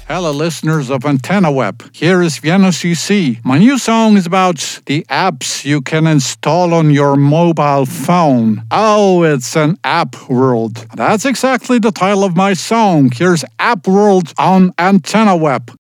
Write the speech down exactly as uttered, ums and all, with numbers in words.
Hello, listeners of Antenna Web. Here is Vienna C C. My new song is about the apps you can install on your mobile phone. Oh, it's an app world. That's exactly the title of my song. Here's App World on Antenna Web.